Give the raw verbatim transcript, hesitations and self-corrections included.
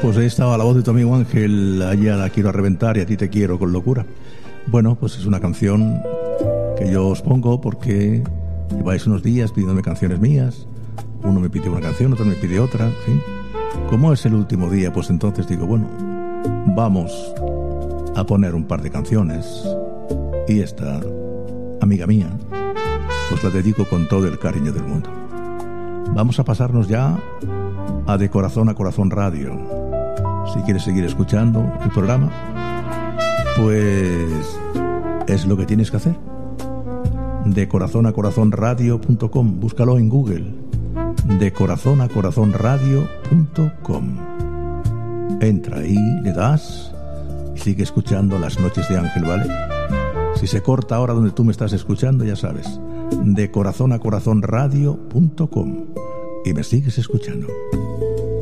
Pues ahí estaba la voz de tu amigo Ángel, allá la quiero a reventar y a ti te quiero con locura. Bueno, pues es una canción que yo os pongo porque lleváis unos días pidiéndome canciones mías. Uno me pide una canción, otro me pide otra, en fin. Como es el último día, pues entonces digo, bueno, vamos a poner un par de canciones. Y esta, amiga mía, pues la dedico con todo el cariño del mundo. Vamos a pasarnos ya a De Corazón a Corazón Radio. Si quieres seguir escuchando el programa, pues es lo que tienes que hacer. De corazón a corazón radio punto com. Búscalo en Google. De corazón a corazón radio punto com. Entra ahí, le das y sigue escuchando Las Noches de Ángel, ¿vale? Si se corta ahora donde tú me estás escuchando, ya sabes. De corazón a corazón radio punto com. Y me sigues escuchando.